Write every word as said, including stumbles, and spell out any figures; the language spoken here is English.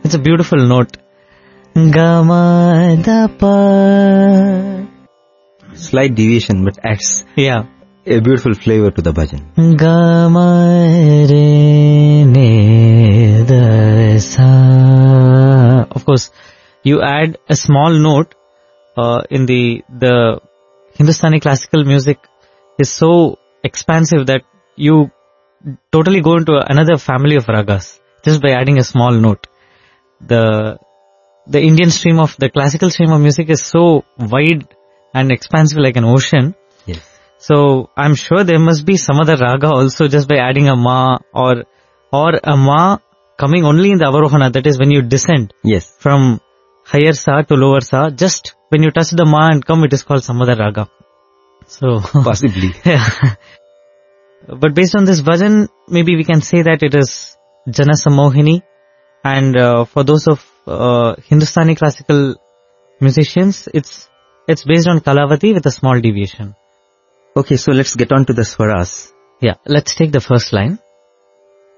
It's a beautiful note. Gama da pa. Slight deviation, but adds yeah. a beautiful flavor to the bhajan. Gama re ne da sa. Of course, you add a small note uh, in the the Hindustani classical music is so expansive that you totally go into another family of ragas just by adding a small note. The the Indian stream of the classical stream of music is so wide and expansive like an ocean. Yes. So I'm sure there must be some other raga also just by adding a ma or or a ma coming only in the avarohana, that is when you descend. Yes. From higher sa to lower sa, just when you touch the ma and come, it is called some other raga. So possibly. Yeah. But based on this bhajan, maybe we can say that it is Jana Samohini, and uh, for those of uh, Hindustani classical musicians, it's it's based on Kalavati with a small deviation. Okay, so let's get on to the swaras. Yeah, let's take the first line.